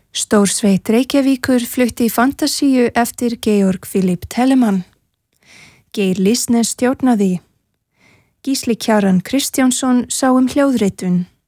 Stórsveit Reykjavíkur flutti í Fantasíu eftir Georg Philipp Telemann. Geir Lysnes stjórnaði. Gísli Kjaran Kristjánsson sá hljóðritun.